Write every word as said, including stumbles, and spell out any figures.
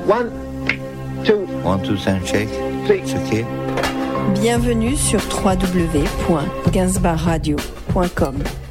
One, two. One, two, three, check. Three. It's okay. Bienvenue sur w w w point gainsbourg radio point com.